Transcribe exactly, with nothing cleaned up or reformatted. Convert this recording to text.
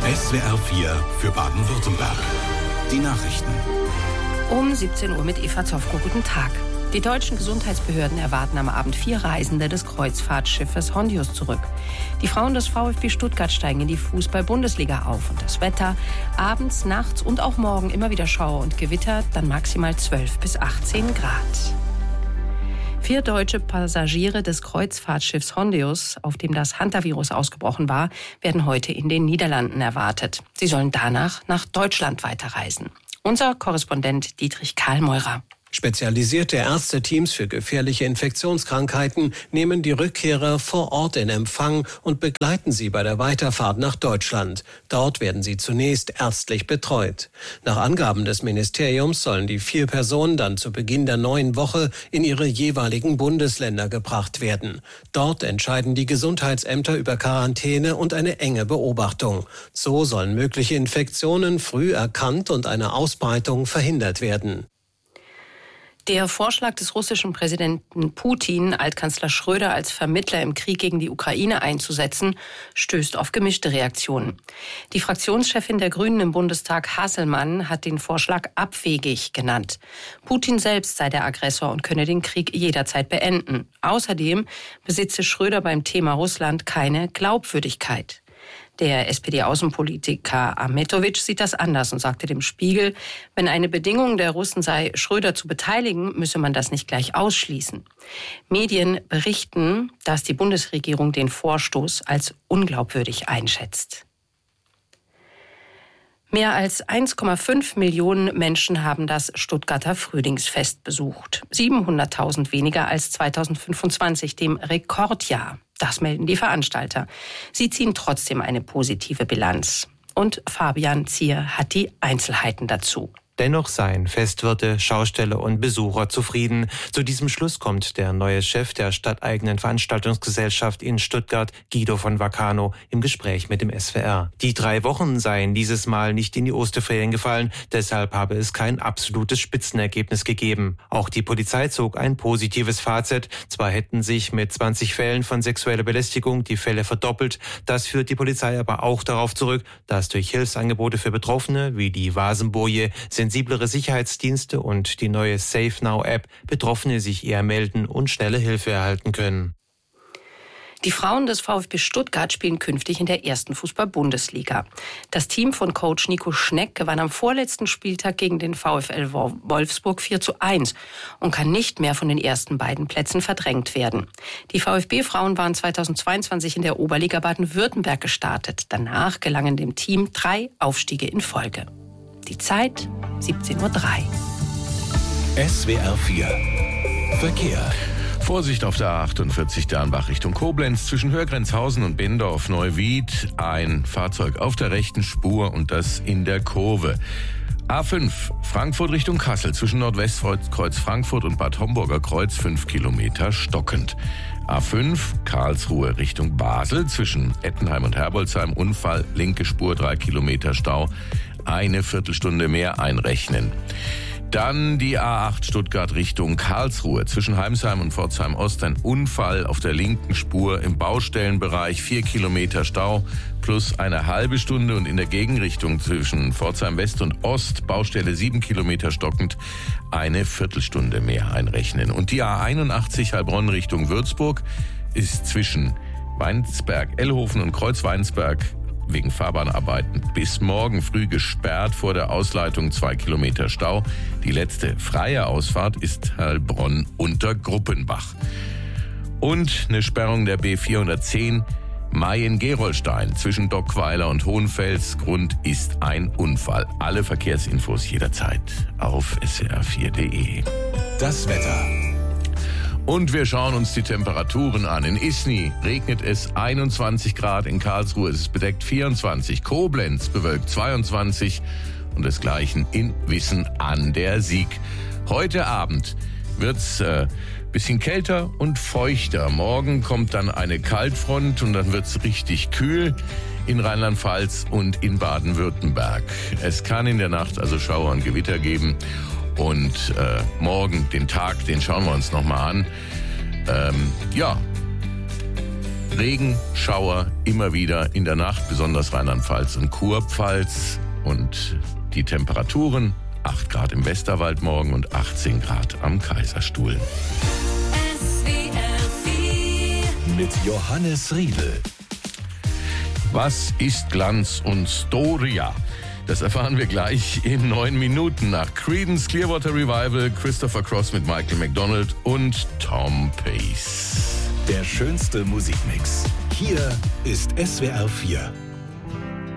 S W R vier für Baden-Württemberg. Die Nachrichten. Um siebzehn Uhr mit Eva Zofko. Guten Tag. Die deutschen Gesundheitsbehörden erwarten am Abend vier Reisende des Kreuzfahrtschiffes Hondius zurück. Die Frauen des VfB Stuttgart steigen in die Fußball-Bundesliga auf. Und das Wetter abends, nachts und auch morgen immer wieder Schauer und Gewitter, dann maximal zwölf bis achtzehn Grad. Vier deutsche Passagiere des Kreuzfahrtschiffs Hondius, auf dem das Hantavirus ausgebrochen war, werden heute in den Niederlanden erwartet. Sie sollen danach nach Deutschland weiterreisen. Unser Korrespondent Dietrich Karlmeurer. Spezialisierte Ärzteteams für gefährliche Infektionskrankheiten nehmen die Rückkehrer vor Ort in Empfang und begleiten sie bei der Weiterfahrt nach Deutschland. Dort werden sie zunächst ärztlich betreut. Nach Angaben des Ministeriums sollen die vier Personen dann zu Beginn der neuen Woche in ihre jeweiligen Bundesländer gebracht werden. Dort entscheiden die Gesundheitsämter über Quarantäne und eine enge Beobachtung. So sollen mögliche Infektionen früh erkannt und eine Ausbreitung verhindert werden. Der Vorschlag des russischen Präsidenten Putin, Altkanzler Schröder als Vermittler im Krieg gegen die Ukraine einzusetzen, stößt auf gemischte Reaktionen. Die Fraktionschefin der Grünen im Bundestag, Hasselmann, hat den Vorschlag abwegig genannt. Putin selbst sei der Aggressor und könne den Krieg jederzeit beenden. Außerdem besitze Schröder beim Thema Russland keine Glaubwürdigkeit. Der S P D-Außenpolitiker Ahmetovic sieht das anders und sagte dem Spiegel, wenn eine Bedingung der Russen sei, Schröder zu beteiligen, müsse man das nicht gleich ausschließen. Medien berichten, dass die Bundesregierung den Vorstoß als unglaubwürdig einschätzt. Mehr als eins Komma fünf Millionen Menschen haben das Stuttgarter Frühlingsfest besucht. siebenhunderttausend weniger als zweitausendfünfundzwanzig, dem Rekordjahr. Das melden die Veranstalter. Sie ziehen trotzdem eine positive Bilanz. Und Fabian Zier hat die Einzelheiten dazu. Dennoch seien Festwirte, Schausteller und Besucher zufrieden. Zu diesem Schluss kommt der neue Chef der stadteigenen Veranstaltungsgesellschaft in Stuttgart, Guido von Vacano, im Gespräch mit dem S W R. Die drei Wochen seien dieses Mal nicht in die Osterferien gefallen, deshalb habe es kein absolutes Spitzenergebnis gegeben. Auch die Polizei zog ein positives Fazit. Zwar hätten sich mit zwanzig Fällen von sexueller Belästigung die Fälle verdoppelt, das führt die Polizei aber auch darauf zurück, dass durch Hilfsangebote für Betroffene wie die Vasenboje, sensiblere Sicherheitsdienste und die neue Safe Now App Betroffene sich eher melden und schnelle Hilfe erhalten können. Die Frauen des VfB Stuttgart spielen künftig in der ersten Fußball-Bundesliga. Das Team von Coach Nico Schneck gewann am vorletzten Spieltag gegen den VfL Wolfsburg vier zu eins und kann nicht mehr von den ersten beiden Plätzen verdrängt werden. Die VfB-Frauen waren zweitausendzweiundzwanzig in der Oberliga Baden-Württemberg gestartet. Danach gelangen dem Team drei Aufstiege in Folge. Die Zeit siebzehn Uhr drei. S W R vier Verkehr. Vorsicht auf der A achtundvierzig Dernbach Richtung Koblenz zwischen Hörgrenzhausen und Bendorf-Neuwied. Ein Fahrzeug auf der rechten Spur und das in der Kurve. A fünf Frankfurt Richtung Kassel zwischen Nordwestkreuz Frankfurt und Bad Homburger Kreuz fünf Kilometer stockend. A fünf Karlsruhe Richtung Basel zwischen Ettenheim und Herbolzheim Unfall, linke Spur drei Kilometer Stau, eine Viertelstunde mehr einrechnen. Dann die A acht Stuttgart Richtung Karlsruhe zwischen Heimsheim und Pforzheim Ost ein Unfall auf der linken Spur im Baustellenbereich, vier Kilometer Stau plus eine halbe Stunde und in der Gegenrichtung zwischen Pforzheim West und Ost Baustelle sieben Kilometer stockend, eine Viertelstunde mehr einrechnen. Und die A einundachtzig Heilbronn Richtung Würzburg ist zwischen Weinsberg-Ellhofen und Kreuz-Weinsberg wegen Fahrbahnarbeiten bis morgen früh gesperrt, vor der Ausleitung zwei Kilometer Stau. Die letzte freie Ausfahrt ist Heilbronn unter Gruppenbach. Und eine Sperrung der B vierhundertzehn Mayen-Gerolstein zwischen Dockweiler und Hohenfels. Grund ist ein Unfall. Alle Verkehrsinfos jederzeit auf S W R vier punkt de. Das Wetter. Und wir schauen uns die Temperaturen an. In Isny regnet es einundzwanzig Grad, in Karlsruhe ist es bedeckt vierundzwanzig, Koblenz bewölkt zweiundzwanzig und desgleichen in Wissen an der Sieg. Heute Abend wird's äh, bisschen kälter und feuchter. Morgen kommt dann eine Kaltfront und dann wird's richtig kühl in Rheinland-Pfalz und in Baden-Württemberg. Es kann in der Nacht also Schauer und Gewitter geben. Und äh, morgen, den Tag, den schauen wir uns nochmal an. Ähm, ja, Regen, Schauer immer wieder in der Nacht, besonders Rheinland-Pfalz und Kurpfalz. Und die Temperaturen, acht Grad im Westerwald morgen und achtzehn Grad am Kaiserstuhl. S W R vier Mit Johannes Riedel. Was ist Glanz und Storia? Das erfahren wir gleich in neun Minuten nach Creedence Clearwater Revival, Christopher Cross mit Michael McDonald und Tom Pace. Der schönste Musikmix. Hier ist S W R vier.